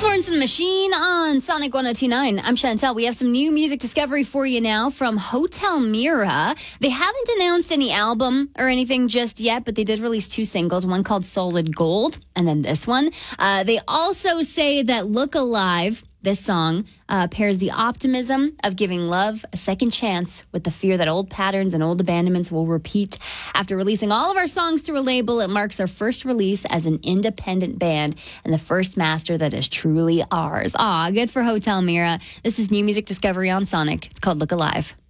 Florence and the Machine on Sonic 102.9. I'm Chantel. We have some new music discovery for you now from Hotel Mira. They haven't announced any album or anything just yet, but they did release 2 singles, one called Solid Gold, and then this one. They also say that Look Alive, this song, pairs the optimism of giving love a second chance with the fear that old patterns and old abandonments will repeat. After releasing all of our songs through a label, it marks our first release as an independent band and the first master that is truly ours. Aw, good for Hotel Mira. This is new music discovery on Sonic. It's called Look Alive.